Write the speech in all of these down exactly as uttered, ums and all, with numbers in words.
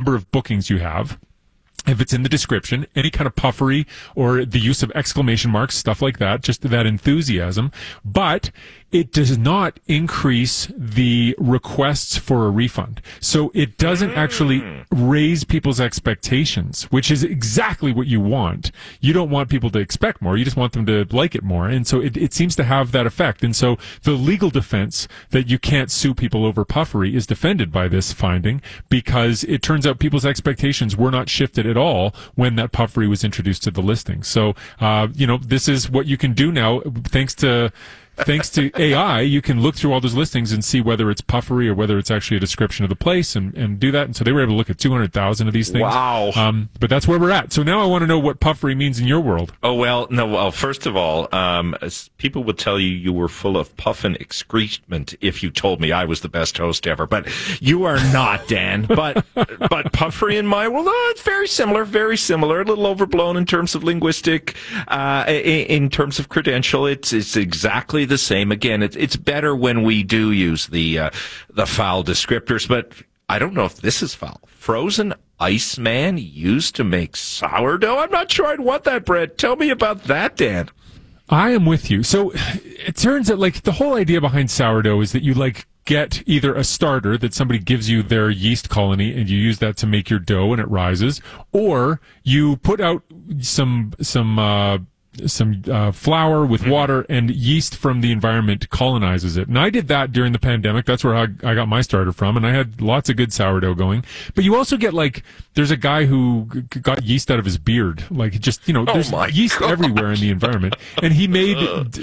number of bookings you have. If it's in the description, any kind of puffery or the use of exclamation marks, stuff like that, just that enthusiasm. But it does not increase the requests for a refund. So it doesn't actually raise people's expectations, which is exactly what you want. You don't want people to expect more. You just want them to like it more. And so it, it seems to have that effect. And so the legal defense that you can't sue people over puffery is defended by this finding, because it turns out people's expectations were not shifted at all when that puffery was introduced to the listing. So, uh, you know, this is what you can do now thanks to Thanks to A I, you can look through all those listings and see whether it's puffery or whether it's actually a description of the place, and, and do that. And so they were able to look at two hundred thousand of these things. Wow. Um, but that's where we're at. So now I want to know what puffery means in your world. Oh, well, no, well, first of all, um, people would tell you you were full of puff and excrement if you told me I was the best host ever. But you are not, Dan. But but puffery in my world, oh, it's very similar, very similar. A little overblown in terms of linguistic, uh, in, in terms of credential. It's, it's exactly the same. Again, it's it's better when we do use the uh, the foul descriptors, but I don't know if this is foul. Frozen Iceman used to make sourdough. I'm not sure I'd want that bread. Tell me about that, Dan. I am with you. So it turns out, like, the whole idea behind sourdough is that you like get either a starter that somebody gives you their yeast colony and you use that to make your dough and it rises, or you put out some some uh some uh, flour with water, and yeast from the environment colonizes it. And I did that during the pandemic. That's where I, I got my starter from, and I had lots of good sourdough going. But you also get, like, there's a guy who g- got yeast out of his beard. Like, just, you know, there's oh yeast God. everywhere in the environment. And he made,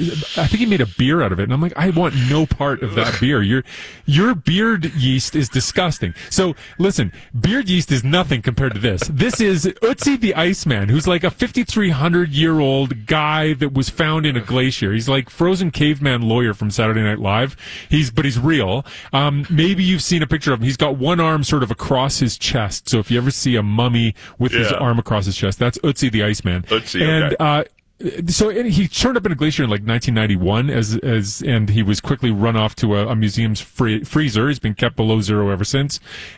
I think he made a beer out of it. And I'm like, I want no part of that beer. Your, your beard yeast is disgusting. So, listen, beard yeast is nothing compared to this. This is Ötzi the Iceman, who's like a fifty-three hundred year old guy that was found in a glacier. He's like frozen caveman lawyer from Saturday Night Live. He's, but he's real. Um, maybe you've seen a picture of him. He's got one arm sort of across his chest. So if you ever see a mummy with yeah. his arm across his chest, that's Ötzi the Iceman. Ötzi, and, okay. uh, So he turned up in a glacier in like nineteen ninety-one, as as and he was quickly run off to a, a museum's free, freezer. He's been kept below zero ever since.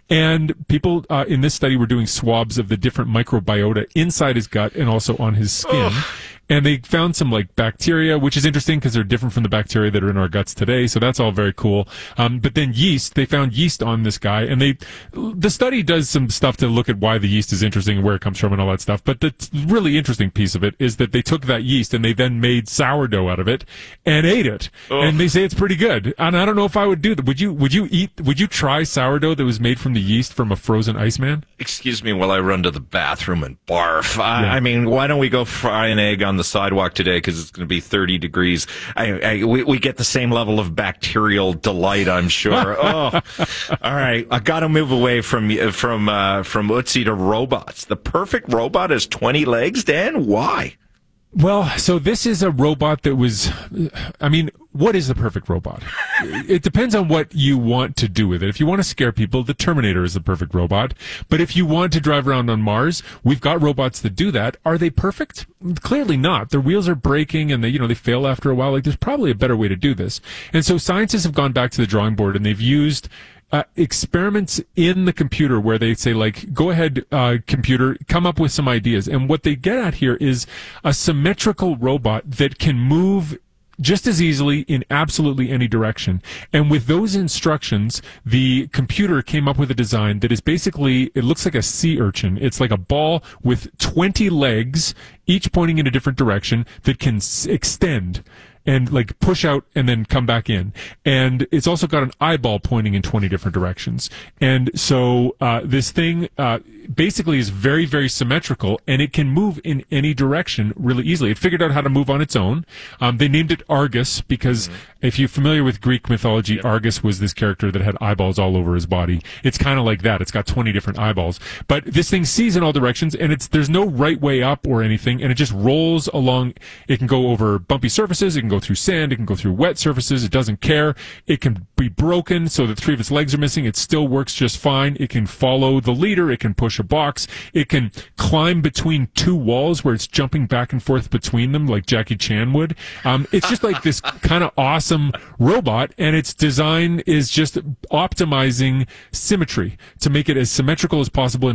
And people uh, in this study were doing swabs of the different microbiota inside his gut and also on his skin. Ugh. And they found some, like, bacteria, which is interesting because they're different from the bacteria that are in our guts today. So that's all very cool. Um, but then yeast, they found yeast on this guy, and they, the study does some stuff to look at why the yeast is interesting and where it comes from and all that stuff. But the really interesting piece of it is that they took that yeast and they then made sourdough out of it and ate it. Ugh. And they say it's pretty good. And I don't know if I would do that. Would you, would you eat, would you try sourdough that was made from the yeast from a frozen Iceman? Excuse me while I run to the bathroom and barf. I, yeah. I mean, why don't we go fry an egg on the sidewalk today, because it's going to be thirty degrees. I, I, we, we get the same level of bacterial delight, I'm sure. Oh, all right. I got to move away from from uh, from Ötzi to robots. The perfect robot has twenty legs, Dan. Why? Well, so this is a robot that was, I mean, what is the perfect robot? It depends on what you want to do with it. If you want to scare people, the Terminator is the perfect robot. But if you want to drive around on Mars, we've got robots that do that. Are they perfect? Clearly not. Their wheels are breaking and they, you know, they fail after a while. Like, there's probably a better way to do this. And so scientists have gone back to the drawing board and they've used Uh, experiments in the computer where they say, like, go ahead, uh, computer, come up with some ideas. And what they get at here is a symmetrical robot that can move just as easily in absolutely any direction. And with those instructions, the computer came up with a design that is basically, it looks like a sea urchin. It's like a ball with twenty legs, each pointing in a different direction, that can s- extend and, like, push out and then come back in. And it's also got an eyeball pointing in twenty different directions. And so uh, this thing uh, basically is very, very symmetrical, and it can move in any direction really easily. It figured out how to move on its own. Um, they named it Argus because mm-hmm. if you're familiar with Greek mythology, yep. Argus was this character that had eyeballs all over his body. It's kind of like that. It's got twenty different eyeballs. But this thing sees in all directions, and it's there's no right way up or anything, and it just rolls along. It can go over bumpy surfaces. It can go through sand. It can go through wet surfaces. It doesn't care. It can be broken so that three of its legs are missing. It still works just fine. It can follow the leader. It can push a box. It can climb between two walls where it's jumping back and forth between them like Jackie Chan would. Um, it's just like this kind of awesome robot, and its design is just optimizing symmetry to make it as symmetrical as possible.